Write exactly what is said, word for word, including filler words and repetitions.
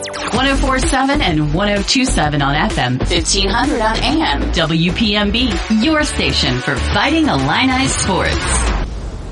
one oh four point seven and one oh two point seven on F M, fifteen hundred on A M. W P M B, your station for Fighting Illini sports.